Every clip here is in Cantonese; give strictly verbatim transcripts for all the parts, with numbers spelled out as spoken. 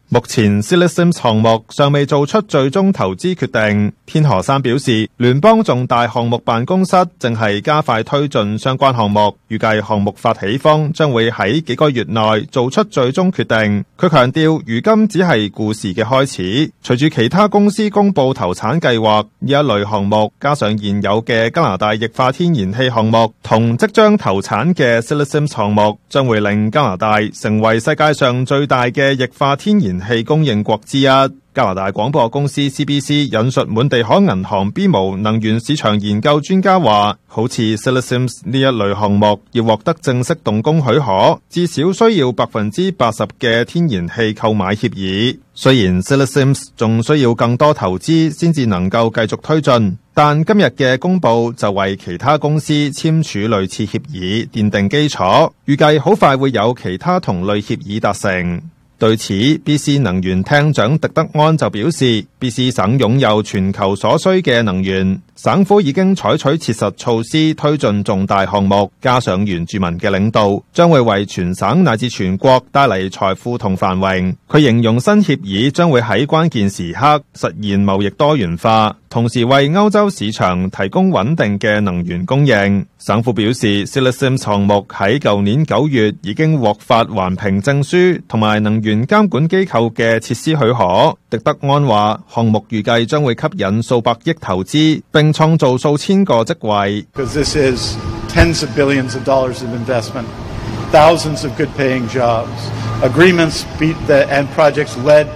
目前 Silly Sims 項目尚未做出最終投資決定。天河山表示，聯邦重大項目辦公室正係加快推進相關項目，預計項目發起方將會喺幾個月內做出最終決定。佢強調，如今只係故事嘅開始。隨住其他公司公布投產計劃，呢一類項目加上現有嘅加拿大液化天然氣項目同即將投產嘅 Silly Sims 項目，將會令加拿大成為世界上最大嘅液化天然氣供應國之一。加拿大廣播公司 C B C 引述滿地可銀行 B M O 能源市場研究專家話，好似 Silly Sims 呢一類項目要獲得正式動工許可，至少需要百分之八十嘅天然氣購買協議。雖然 Silly Sims 仲需要更多投資先至能夠繼續推進，但今日嘅公佈就為其他公司簽署類似協議奠定基礎，預計好快會有其他同類協議達成。對此 ，B C 能源廳長狄德安就表示 ，B C 省擁有全球所需嘅能源，省府已經採取切實措施推進重大項目，加上原住民嘅領導，將會為全省乃至全國帶嚟財富同繁榮。佢形容新協議將會喺關鍵時刻實現貿易多元化，同時為歐洲市場提供穩定嘅能源供應。省府表示 ，Silly Sims 項目喺舊年九月已經獲發環評證書同埋能源監管機構嘅設施許可。狄德安話，項目預計將會吸引數百億投資，並創造數千個職位。 Because this is tens of billions of dollars of investment, thousands of good-paying jobs, agreements beat the, and projects led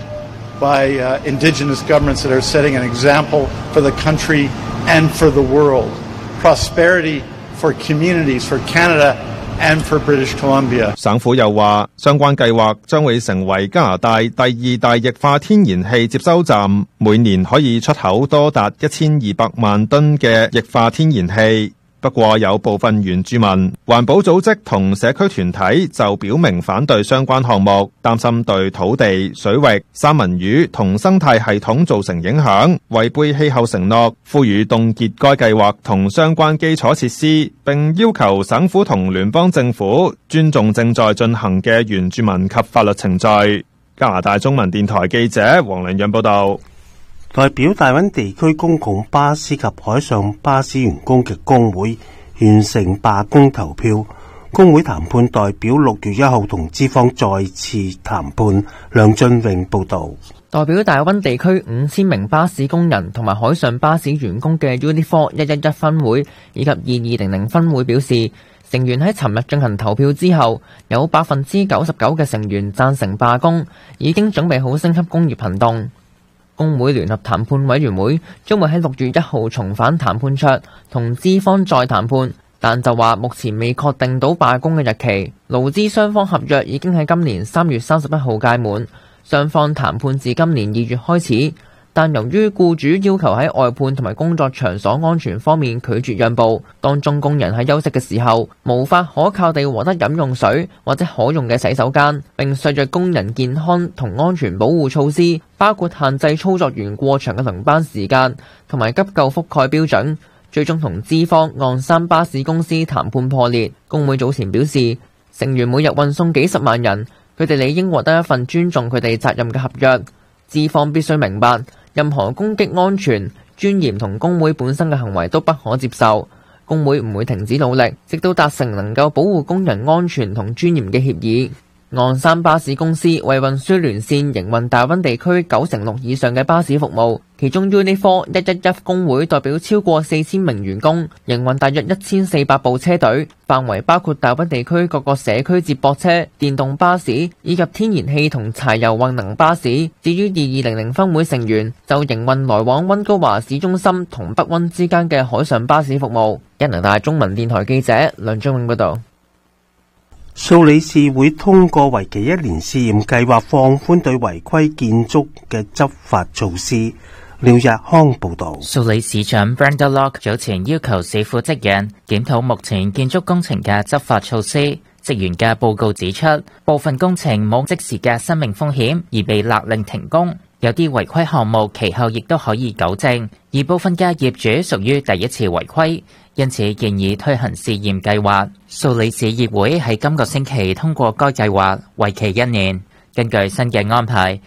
by uh, indigenous governments that are setting an example for the country and for the world. Prosperity for communities, for Canada, and for British Columbia. 省府又話，相關計劃將會成為加拿大第二大液化天然氣接收站，每年可以出口多達一千二百萬噸嘅液化天然氣。不過有部分原住民、環保組織同社區團體就表明反對相關項目，擔心對土地、水域、三文魚同生態系統造成影響，違背氣候承諾，呼籲凍結該計劃同相關基礎設施，並要求省府同聯邦政府尊重正在進行嘅原住民及法律程序。加拿大中文電台記者黃良潤報道。 代表大灣地區公共巴士及海上巴士員工嘅工會完成罷工投票，工會談判代表六月一號同資方再次談判。梁俊榮報道。 代表大灣地區五千名巴士工人同埋海上巴士員工嘅 Unifor 一一一分會以及二二零零分會表示，成員喺尋日進行投票之後，有百分之九十九嘅成員贊成罷工，已經準備好升級工業行動。工會聯合談判委員會將會喺六月一號重返談判桌，同資方再談判，但就話目前未確定到罷工嘅日期。勞資雙方合約已經喺今年三月三十一號屆滿，雙方談判至今年二月開始。但由於僱主要求喺外判同埋工作場所安全方面拒絕讓步，當中工人喺休息嘅時候無法可靠地獲得飲用水或者可用嘅洗手間，並削弱工人健康同安全保護措施，包括限制操作員過長嘅輪班時間同埋急救覆蓋標準，最終同資方岸山巴士公司談判破裂。工會早前表示，成員每日運送幾十萬人，佢哋理應獲得一份尊重佢哋責任嘅合約。資方必須明白，任何攻擊安全、尊嚴同工會本身嘅行為都不可接受。工會唔會停止努力，直到達成能夠保護工人安全同尊嚴嘅協議。岸山巴士公司為運輸連線營運大灣地區九成六以上嘅巴士服務，其中 Unifor 一一一工會代表超過四千名員工，營運大約一千四百部車隊，範圍包括大灣地區各個社區接駁車、電動巴士以及天然氣同柴油混能巴士。至於二二零零分會成員就營運來往溫哥華市中心同北溫之間嘅海上巴士服務。加拿大中文電台記者梁忠永報道。 蘇理士會通過為期一年試驗計劃，放寬對違規建築嘅執法措施。廖日康報道。 蘇理市長 Brenda Locke 早前要求市府職員檢討目前建築工程嘅執法措施。職員嘅報告指出，部分工程冇即時嘅生命風險而被勒令停工，有啲違規項目其後亦都可以糾正，而部分嘅業主屬於第一次違規，因此建議推行試驗計劃。蘇理市議會喺今個星期通過該計劃，為期一年。根據新嘅安排，